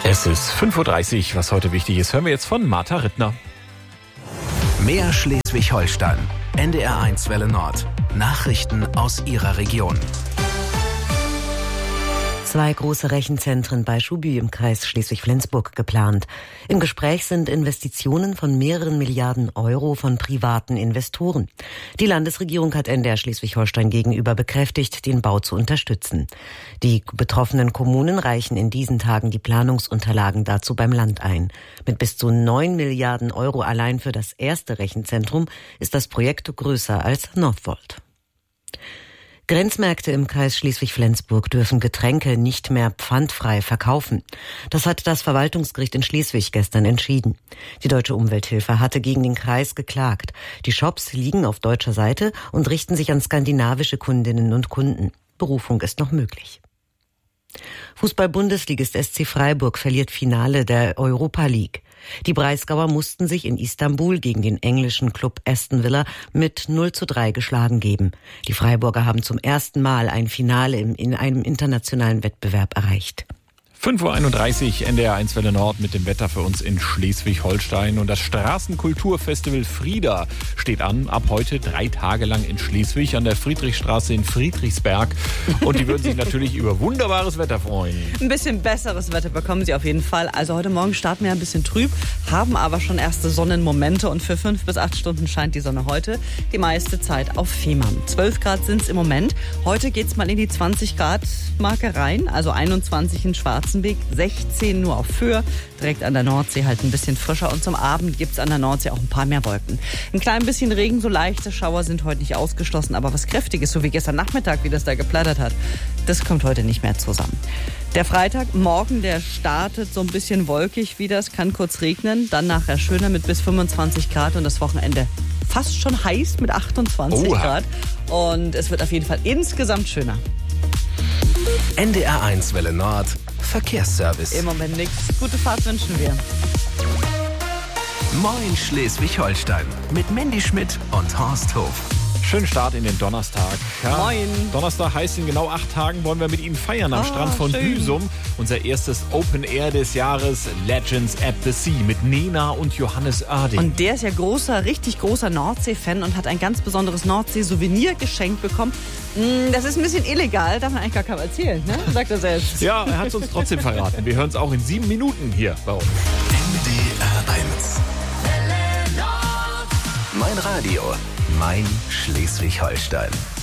Es ist 5:30 Uhr. Was heute wichtig ist, hören wir jetzt von Martha Rittner. Mehr Schleswig-Holstein. NDR1 Welle Nord. Nachrichten aus Ihrer Region. 2 große Rechenzentren bei Schuby im Kreis Schleswig-Flensburg geplant. Im Gespräch sind Investitionen von mehreren Milliarden Euro von privaten Investoren. Die Landesregierung hat NDR Schleswig-Holstein gegenüber bekräftigt, den Bau zu unterstützen. Die betroffenen Kommunen reichen in diesen Tagen die Planungsunterlagen dazu beim Land ein. Mit bis zu 9 Milliarden Euro allein für das erste Rechenzentrum ist das Projekt größer als Northvolt. Grenzmärkte im Kreis Schleswig-Flensburg dürfen Getränke nicht mehr pfandfrei verkaufen. Das hat das Verwaltungsgericht in Schleswig gestern entschieden. Die Deutsche Umwelthilfe hatte gegen den Kreis geklagt. Die Shops liegen auf deutscher Seite und richten sich an skandinavische Kundinnen und Kunden. Berufung ist noch möglich. Fußball-Bundesligist SC Freiburg verliert Finale der Europa League. Die Breisgauer mussten sich in Istanbul gegen den englischen Club Aston Villa mit 0:3 geschlagen geben. Die Freiburger haben zum ersten Mal ein Finale in einem internationalen Wettbewerb erreicht. 5:31 Uhr, NDR1 Welle Nord mit dem Wetter für uns in Schleswig-Holstein. Und das Straßenkulturfestival Frieda steht an, ab heute 3 Tage lang in Schleswig an der Friedrichstraße in Friedrichsberg. Und die würden sich natürlich über wunderbares Wetter freuen. Ein bisschen besseres Wetter bekommen sie auf jeden Fall. Also heute Morgen starten wir ein bisschen trüb, haben aber schon erste Sonnenmomente. Und für 5 bis 8 Stunden scheint die Sonne heute die meiste Zeit auf Fehmarn. 12 Grad sind es im Moment. Heute geht es mal in die 20 Grad Marke rein, also 21 in Schwarzenberg. 16 nur auf Föhr, direkt an der Nordsee halt ein bisschen frischer und zum Abend gibt es an der Nordsee auch ein paar mehr Wolken. Ein klein bisschen Regen, so leichte Schauer sind heute nicht ausgeschlossen, aber was Kräftiges, so wie gestern Nachmittag, wie das da geplattert hat, das kommt heute nicht mehr zusammen. Der Freitag, morgen, der startet so ein bisschen wolkig wieder, es kann kurz regnen, dann nachher schöner mit bis 25 Grad und das Wochenende fast schon heiß mit 28 Grad und es wird auf jeden Fall insgesamt schöner. NDR1 Welle Nord. Verkehrsservice. Im Moment nichts. Gute Fahrt wünschen wir. Moin Schleswig-Holstein mit Mandy Schmidt und Horst Hof. Schönen Start in den Donnerstag. Ja, Moin. Donnerstag heißt, in genau 8 Tagen wollen wir mit Ihnen feiern am Strand von schön. Büsum. Unser erstes Open Air des Jahres, Legends at the Sea, mit Nena und Johannes Oerding. Und der ist ja richtig großer Nordsee-Fan und hat ein ganz besonderes Nordsee-Souvenir geschenkt bekommen. Das ist ein bisschen illegal, darf man eigentlich gar keinem erzählen, ne? Sagt er selbst. Ja, er hat es uns trotzdem verraten. Wir hören es auch in 7 Minuten hier bei uns. NDR1. Mein Radio. Mein Schleswig-Holstein.